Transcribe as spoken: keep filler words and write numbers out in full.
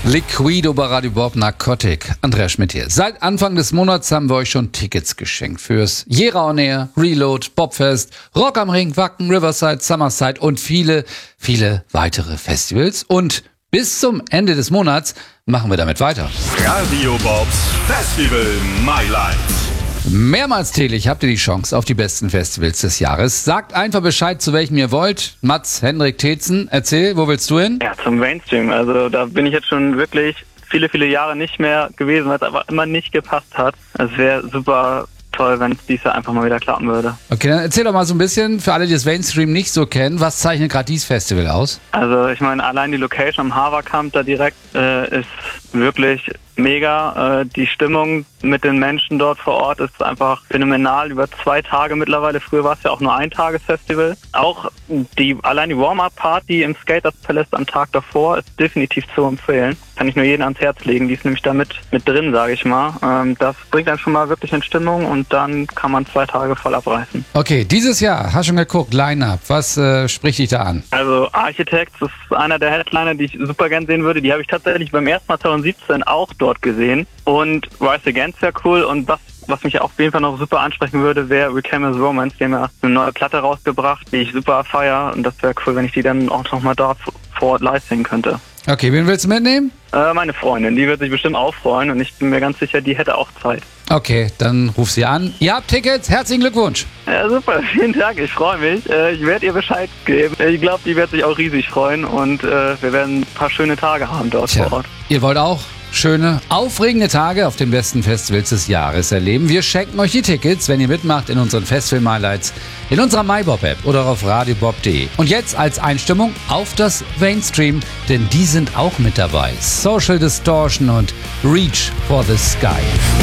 Liquido bei Radio Bob Narcotic. Andreas Schmidt hier. Seit Anfang des Monats haben wir euch schon Tickets geschenkt fürs Jera On Air, Reload, Bobfest, Rock am Ring, Wacken, Riverside, Summerside und viele, viele weitere Festivals. Und bis zum Ende des Monats machen wir damit weiter. Radio Bobs Festival Highlights. Mehrmals täglich habt ihr die Chance auf die besten Festivals des Jahres. Sagt einfach Bescheid, zu welchem ihr wollt. Mats, Hendrik, Tetzen, erzähl, wo willst du hin? Ja, zum Mainstream. Also da bin ich jetzt schon wirklich viele, viele Jahre nicht mehr gewesen, weil es einfach immer nicht gepasst hat. Es wäre super toll, wenn es dieses Jahr einfach mal wieder klappen würde. Okay, dann erzähl doch mal so ein bisschen, für alle, die das Mainstream nicht so kennen, was zeichnet gerade dieses Festival aus? Also ich meine, allein die Location am Haverkamp da direkt äh, ist wirklich mega. Äh, die Stimmung mit den Menschen dort vor Ort ist einfach phänomenal. Über zwei Tage mittlerweile. Früher war es ja auch nur ein Tagesfestival. Auch die allein die Warm-Up-Party im Skaters Palace am Tag davor ist definitiv zu empfehlen. Kann ich nur jedem ans Herz legen. Die ist nämlich da mit, mit drin, sage ich mal. Ähm, das bringt dann schon mal wirklich in Stimmung und dann kann man zwei Tage voll abreißen. Okay, dieses Jahr, hast du schon geguckt, Line-Up, was äh, spricht dich da an? Also Architects ist einer der Headliner, die ich super gern sehen würde. Die habe ich tatsächlich beim ersten Mal zwanzig siebzehn auch dort gesehen. Und Rise Against wäre cool. Und was, was mich auf jeden Fall noch super ansprechen würde, wäre Reclaim As Romance. Die haben ja eine neue Platte rausgebracht, die ich super feiere. Und das wäre cool, wenn ich die dann auch noch mal da vor Ort live sehen könnte. Okay, wen willst du mitnehmen? Äh, meine Freundin, die wird sich bestimmt auch freuen. Und ich bin mir ganz sicher, die hätte auch Zeit. Okay, dann ruf sie an. Ihr habt Tickets, herzlichen Glückwunsch. Ja, super, vielen Dank, ich freue mich. Äh, ich werde ihr Bescheid geben. Ich glaube, die wird sich auch riesig freuen und äh, wir werden ein paar schöne Tage haben dort Tja, vor Ort. Ihr wollt auch schöne, aufregende Tage auf den besten Festivals des Jahres erleben. Wir schenken euch die Tickets, wenn ihr mitmacht in unseren Festival-Highlights, in unserer MyBob-App oder auf radiobob punkt de. Und jetzt als Einstimmung auf das Mainstream, denn die sind auch mit dabei. Social Distortion und Reach for the Sky.